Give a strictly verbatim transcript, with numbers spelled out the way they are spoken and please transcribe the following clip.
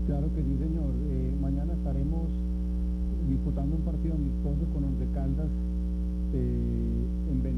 Claro que sí, señor. Eh, mañana estaremos disputando un partido amistoso con Once Caldas eh, en